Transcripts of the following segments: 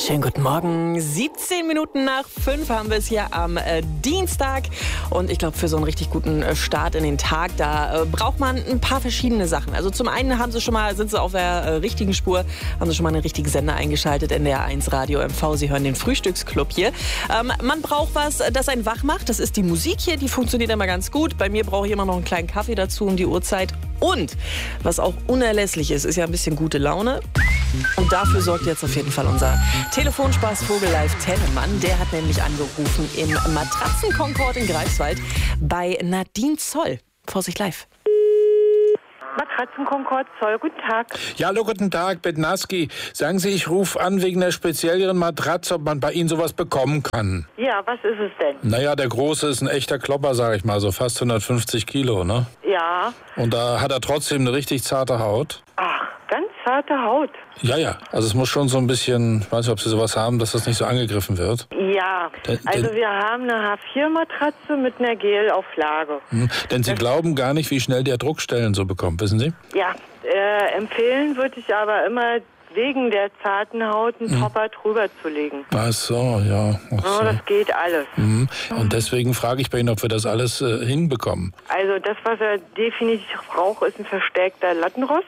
Schönen guten Morgen. 17 Minuten nach 5 haben wir es hier am Dienstag. Und ich glaube, für so einen richtig guten Start in den Tag, da braucht man ein paar verschiedene Sachen. Also zum einen sind Sie auf der richtigen Spur, haben Sie schon mal einen richtigen Sender eingeschaltet, NDR1 Radio MV. Sie hören den Frühstücksclub hier. Man braucht was, das einen wach macht. Das ist die Musik hier, die funktioniert immer ganz gut. Bei mir brauche ich immer noch einen kleinen Kaffee dazu um die Uhrzeit. Und was auch unerlässlich ist ja ein bisschen gute Laune. Und dafür sorgt jetzt auf jeden Fall unser Telefonspaßvogel Live Tennemann. Der hat nämlich angerufen im Matratzenkonkord in Greifswald bei Nadine Zoll. Vorsicht live. Matratzenkonkord Zoll, guten Tag. Ja, hallo, guten Tag, Bednarski. Sagen Sie, ich rufe an wegen der spezielleren Matratze, ob man bei Ihnen sowas bekommen kann. Ja, was ist es denn? Naja, der Große ist ein echter Klopper, sag ich mal, so fast 150 Kilo, ne? Ja. Und da hat er trotzdem eine richtig zarte Haut. Ach, ganz zarte Haut. Ja, also es muss schon so ein bisschen, ich weiß nicht, ob Sie sowas haben, dass das nicht so angegriffen wird. Ja, also wir haben eine H4-Matratze mit einer Gelauflage. Denn Sie glauben gar nicht, wie schnell der Druckstellen so bekommt, wissen Sie? Ja, empfehlen würde ich aber immer wegen der zarten Haut einen Topper drüber zu legen. Ach so, ja. So. Das geht alles. Und deswegen frage ich bei Ihnen, ob wir das alles hinbekommen. Also das, was er definitiv braucht, ist ein verstärkter Lattenrost.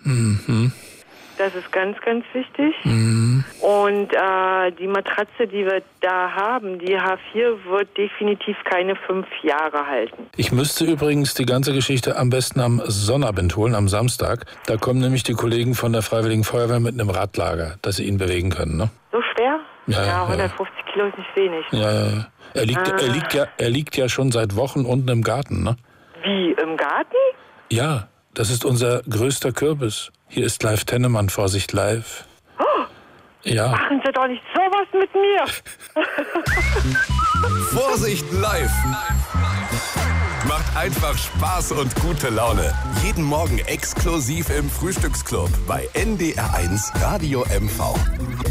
Das ist ganz, ganz wichtig. Und die Matratze, die wir da haben, die H4, wird definitiv keine 5 Jahre halten. Ich müsste übrigens die ganze Geschichte am besten am Sonnabend holen, am Samstag. Da kommen nämlich die Kollegen von der Freiwilligen Feuerwehr mit einem Radlager, dass sie ihn bewegen können, ne? So schwer? Ja, 150 Kilo ist nicht wenig. Ja. Er liegt ja schon seit Wochen unten im Garten, ne? Wie, im Garten? Ja, das ist unser größter Kürbis. Hier ist Live Tennemann, Vorsicht live. Oh, ja. Machen Sie doch nicht sowas mit mir. Vorsicht live. Macht einfach Spaß und gute Laune. Jeden Morgen exklusiv im Frühstücksclub bei NDR1 Radio MV.